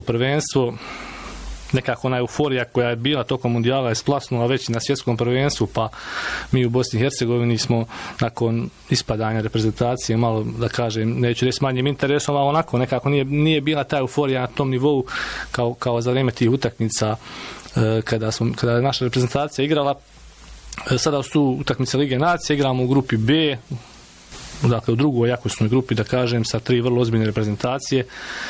prvenstvo, nekako ona euforija koja je bila tokom mundijala je splasnula već na svjetskom prvenstvu, pa mi u Bosni i Hercegovini smo nakon ispadanja reprezentacije malo, da kažem, neću reći s manjim interesom, ali onako nekako nije bila ta euforija na tom nivou kao za vrijeme tih utakmica kada je naša reprezentacija igrala. Sada su utakmice Lige nacije, igramo u grupi B, dakle u drugoj jakosnoj grupi, da kažem, sa 3 vrlo ozbiljne reprezentacije.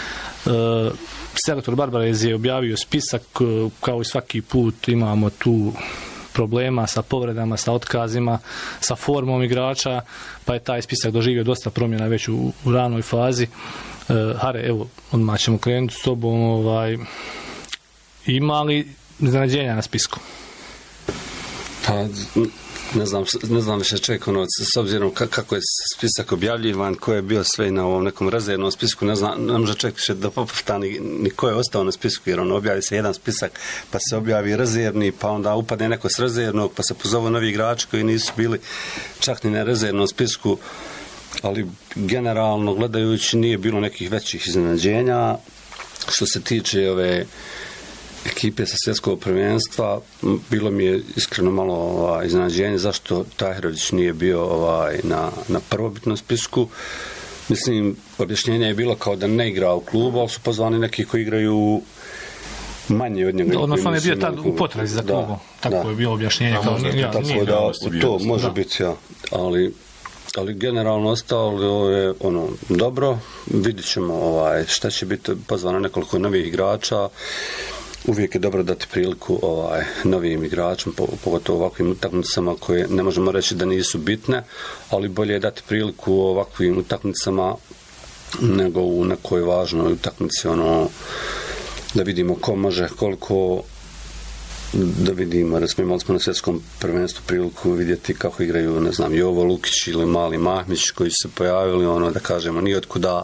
Selektor Barbarez je objavio spisak, kao i svaki put imamo tu problema sa povredama, sa otkazima, sa formom igrača, pa je taj spisak doživio dosta promjena već u ranoj fazi. Hare, evo, odmah ćemo krenuti s tobom, ima li iznenađenja na spisku? Pa, ne znam više čeka, s obzirom kako je spisak objavljivan, ko je bio sve na ovom nekom rezervnom spisku, ne može ček više da popufta ni ko je ostao na spisku, jer objavi se jedan spisak, pa se objavi rezervni, pa onda upadne neko s rezervnog, pa se pozovu novi igrači koji nisu bili čak ni na rezervnom spisku, ali generalno gledajući nije bilo nekih većih iznenađenja. Što se tiče ove ekipe sa svjetskog prvenstva, bilo mi je iskreno malo iznenađenje zašto Tahirović nije bio na prvobitnom spisku. Mislim, objašnjenje je bilo kao da ne igra u klubu, ali su pozvani neki koji igraju manje od njega. Odnosno on je bio tad u potrazi za klubom. Tako je bilo objašnjenje. Tako da to može biti, ali generalno ostalo je dobro. Vidit ćemo šta će biti, pozvano nekoliko novih igrača. Uvijek je dobro dati priliku novim igračima, pogotovo ovakvim utakmicama koje ne možemo reći da nisu bitne, ali bolje je dati priliku ovakvim utakmicama nego u nekoj važnoj utakmici, da vidimo ko može, koliko, da vidimo, recimo imali smo na svjetskom prvenstvu priliku vidjeti kako igraju, ne znam, Jovo Lukić ili Mali Mahmić koji su se pojavili, da kažemo, nijotkuda.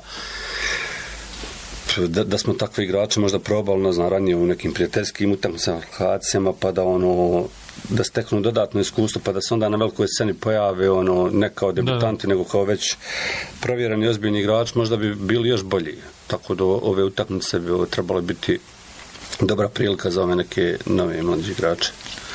Da smo takve igrače možda probali, ne znam, ranije u nekim prijateljskim utakmicama, pa da steknu dodatno iskustvo, pa da se onda na velikoj sceni pojave ne kao debutanti, nego kao već provjereni ozbiljni igrači, možda bi bili još bolji. Tako da ove utakmice bi trebalo biti dobra prilika za ove neke nove mlađe igrače.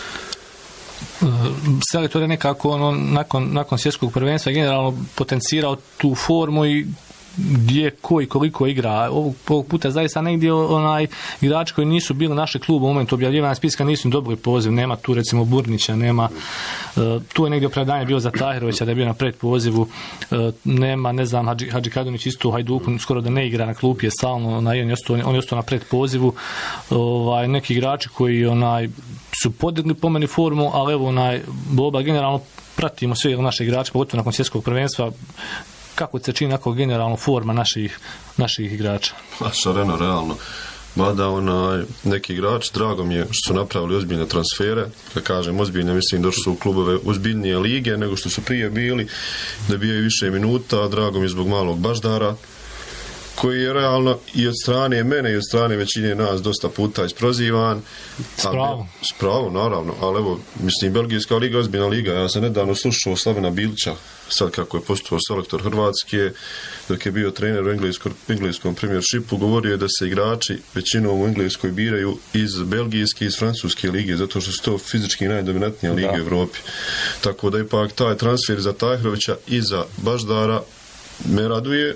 Selektor je nekako nakon svjetskog prvenstva generalno potencirao tu formu i gdje ko i koliko igra. Ovog puta zaista negdje igrači koji nisu bili naše klubu u momentu objavljivanja spiska nisu dobili poziv. Nema tu recimo Burnića, nema, tu je negdje opravdanje bilo za Tahirovića da je bio na predpozivu, nema, ne znam, Hadži Kadunić isto u Hajduku skoro da ne igra na klupi, je stalno, on je ostao na predpozivu. Neki igrači koji su podigli po meni formu, ali evo Boba generalno pratimo sve naše igrače, pogotovo nakon svjetskog prvenstva. Kako se čini nakon generalno forma naših igrača? Šareno, realno. Mada neki igrači, drago mi je što su napravili ozbiljne transfere, da kažem ozbiljne, mislim došli su u klubove ozbiljnije lige nego što su prije bili, da bijaju više minuta, drago mi je zbog malog Baždara, koji je realno i od strane mene i od strane većine nas dosta puta isprozivan. S pravom, naravno, ali evo, mislim, Belgijska liga je ozbiljna liga. Ja sam nedavno slušao Slavena Bilića, sad kako je postao selektor Hrvatske, dok je bio trener u engleskom premiershipu, govorio je da se igrači većinom u Engleskoj biraju iz Belgijske i iz Francuske lige, zato što su to fizički najdominantnije lige u Evropi. Tako da ipak taj transfer za Tahirovića i za Baždara me raduje.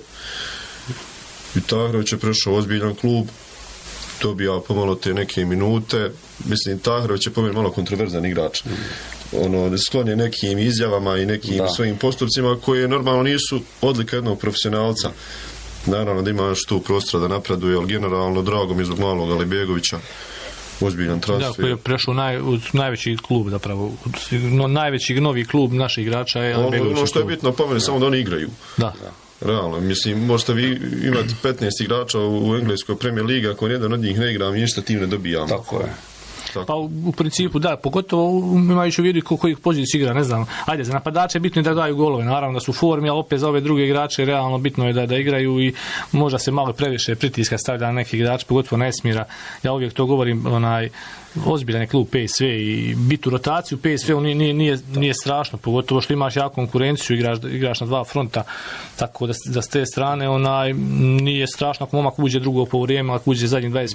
I Tahirović je prešao ozbiljan klub, dobija pomalo te neke minute. Mislim, Tahirović je po meni malo kontroverzan igrač. Sklon je nekim izjavama i nekim svojim postupcima koje normalno nisu odlika jednog profesionalca. Naravno da imaš tu prostora da napreduje, ali generalno drago mi je zbog malog Alibegovića. Ozbiljan transfer. Da, koji je prešao najveći klub, zapravo. Najveći novi klub naših igrača je Alibegović. Ono što je bitno po meni, samo da oni igraju. Da. Realno, mislim, možete vi imati 15 igrača u engleskoj Premier Ligi, ako jedan od njih ne igra, mi ništa tim ne dobijamo. Tako je. Pa u principu da, pogotovo imajući u vidu kojih poziciju igra, ne znam. Ajde, za napadače bitno je da daju golove, naravno da su u formi, ali opet za ove druge igrače realno bitno je da igraju i možda se malo previše pritiska stavlja na neki igrač, pogotovo na Esmira. Ja uvijek to govorim, ozbiljan je klub PSV i biti u rotaciju PSV nije strašno, pogotovo što imaš jaku konkurenciju, igraš na dva fronta, tako da s te strane nije strašno ako momak uđe drugo po vrijeme, ako uđe zadnjih 20